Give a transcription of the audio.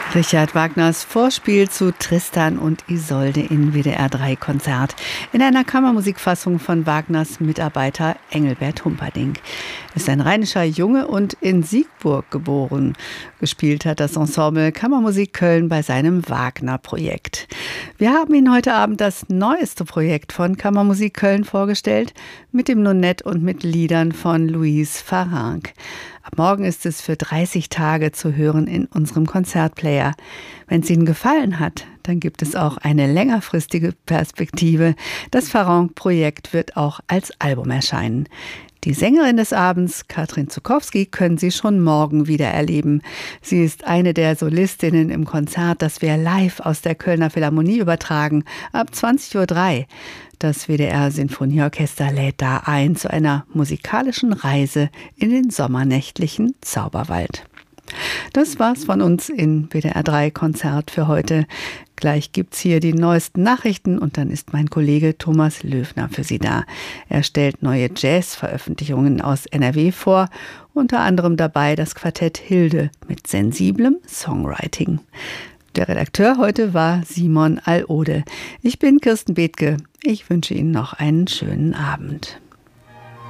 Richard Wagners Vorspiel zu Tristan und Isolde in WDR 3 Konzert in einer Kammermusikfassung von Wagners Mitarbeiter Engelbert Humperdinck. Er ist ein rheinischer Junge und in Siegburg geboren. Gespielt hat das Ensemble Kammermusik Köln bei seinem Wagner-Projekt. Wir haben Ihnen heute Abend das neueste Projekt von Kammermusik Köln vorgestellt, mit dem Nonett und mit Liedern von Louise Farrenc. Ab morgen ist es für 30 Tage zu hören in unserem Konzertplayer. Wenn es Ihnen gefallen hat, dann gibt es auch eine längerfristige Perspektive. Das Farrenc-Projekt wird auch als Album erscheinen. Die Sängerin des Abends, Katrin Zuckowski, können Sie schon morgen wieder erleben. Sie ist eine der Solistinnen im Konzert, das wir live aus der Kölner Philharmonie übertragen, ab 20:03 Uhr. Das WDR Sinfonieorchester lädt da ein zu einer musikalischen Reise in den sommernächtlichen Zauberwald. Das war's von uns in WDR 3 Konzert für heute. Gleich gibt's hier die neuesten Nachrichten und dann ist mein Kollege Thomas Löwner für Sie da. Er stellt neue Jazz-Veröffentlichungen aus NRW vor, unter anderem dabei das Quartett Hilde mit sensiblem Songwriting. Der Redakteur heute war Simon Alode. Ich bin Kirsten Bethke. Ich wünsche Ihnen noch einen schönen Abend.